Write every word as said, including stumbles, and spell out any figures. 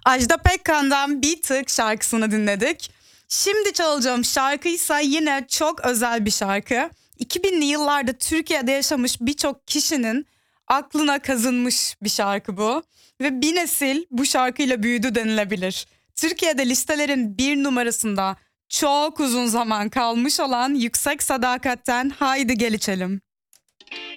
Ajda Pekkan'dan Bir Tık şarkısını dinledik. Şimdi çalacağım şarkıysa yine çok özel bir şarkı. iki binli yıllarda Türkiye'de yaşamış birçok kişinin aklına kazınmış bir şarkı bu. Ve bir nesil bu şarkıyla büyüdü denilebilir. Türkiye'de listelerin bir numarasında çok uzun zaman kalmış olan Yüksek Sadakat'ten Haydi Gel İçelim.